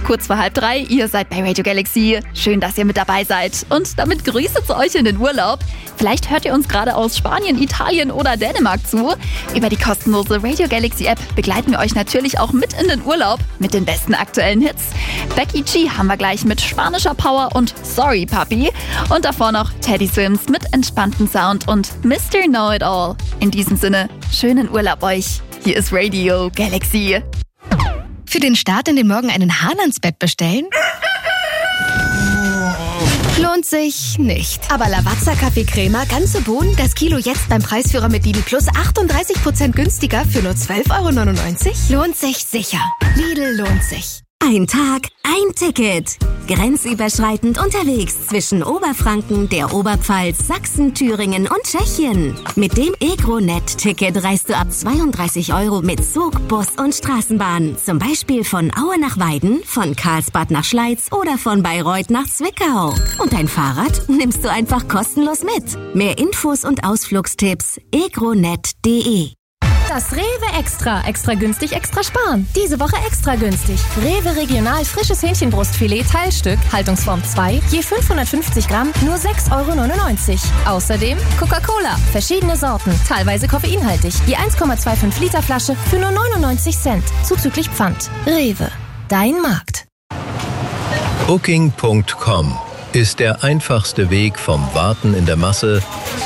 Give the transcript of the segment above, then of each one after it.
kurz vor 2:30, ihr seid bei Radio Galaxy. Schön, dass ihr mit dabei seid. Und damit Grüße zu euch in den Urlaub. Vielleicht hört ihr uns gerade aus Spanien, Italien oder Dänemark zu. Über die kostenlose Radio Galaxy App begleiten wir euch natürlich auch mit in den Urlaub mit den besten aktuellen Hits. Becky G haben wir gleich mit spanischer Power und Sorry Papi. Und davor noch Teddy Swims mit entspanntem Sound und Mr. Know-It-All. In diesem Sinne, schönen Urlaub euch. Hier ist Radio Galaxy. Für den Start in den Morgen einen Hahn ans Bett bestellen? Lohnt sich nicht. Aber Lavazza Kaffee-Crema, ganze Bohnen, das Kilo jetzt beim Preisführer mit Lidl Plus 38% günstiger für nur 12,99 €? Lohnt sich sicher. Lidl lohnt sich. Ein Tag, ein Ticket. Grenzüberschreitend unterwegs zwischen Oberfranken, der Oberpfalz, Sachsen, Thüringen und Tschechien. Mit dem EGRO-Net-Ticket reist du ab 32 € mit Zug, Bus und Straßenbahn. Zum Beispiel von Aue nach Weiden, von Karlsbad nach Schleiz oder von Bayreuth nach Zwickau. Und dein Fahrrad nimmst du einfach kostenlos mit. Mehr Infos und Ausflugstipps egronet.de. Das Rewe Extra. Extra günstig, extra sparen. Diese Woche extra günstig. Rewe Regional frisches Hähnchenbrustfilet Teilstück, Haltungsform 2, je 550 Gramm, nur 6,99 €. Außerdem Coca-Cola, verschiedene Sorten, teilweise koffeinhaltig, je 1,25 Liter Flasche für nur 99 Cent, zuzüglich Pfand. Rewe, dein Markt. Booking.com ist der einfachste Weg vom Warten in der Masse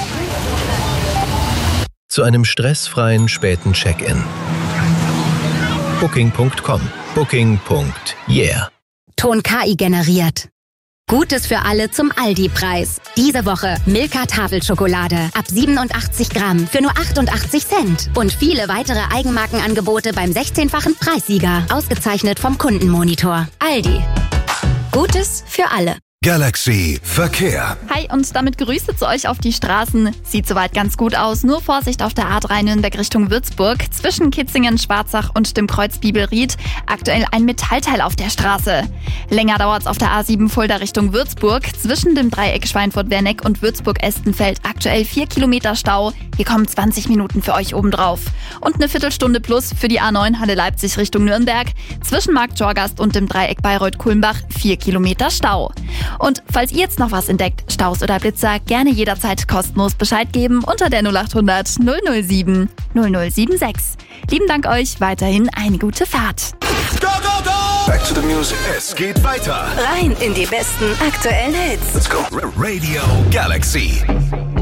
zu einem stressfreien späten Check-in. Booking.com. Booking.yeah. Ton KI generiert. Gutes für alle zum Aldi-Preis. Diese Woche Milka Tafelschokolade ab 87 Gramm für nur 88 Cent. Und viele weitere Eigenmarkenangebote beim 16-fachen Preissieger. Ausgezeichnet vom Kundenmonitor. Aldi. Gutes für alle. Galaxy Verkehr. Hi und damit Grüße zu euch auf die Straßen. Sieht soweit ganz gut aus. Nur Vorsicht auf der A3 Nürnberg Richtung Würzburg. Zwischen Kitzingen, Schwarzach und dem Kreuz Bibelried. Aktuell ein Metallteil auf der Straße. Länger dauert's auf der A7 Fulda Richtung Würzburg. Zwischen dem Dreieck Schweinfurt-Werneck und Würzburg-Estenfeld aktuell 4 Kilometer Stau. Hier kommen 20 Minuten für euch obendrauf. Und eine Viertelstunde plus für die A9 Halle Leipzig Richtung Nürnberg. Zwischen Markt Jorgast und dem Dreieck Bayreuth-Kulmbach 4 Kilometer Stau. Und falls ihr jetzt noch was entdeckt, Staus oder Blitzer, gerne jederzeit kostenlos Bescheid geben unter der 0800 007 0076. Lieben Dank euch, weiterhin eine gute Fahrt. Go, go, go! Back to the music. Es geht weiter. Rein in die besten aktuellen Hits. Let's go. Radio Galaxy.